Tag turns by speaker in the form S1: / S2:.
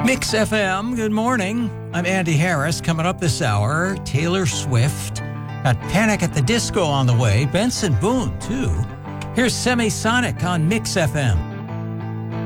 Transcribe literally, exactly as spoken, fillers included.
S1: Mix F M, good morning. I'm Andy Harris. Coming up this hour, Taylor Swift. Got Panic at the Disco on the way. Benson Boone, too. Here's Semisonic on Mix F M.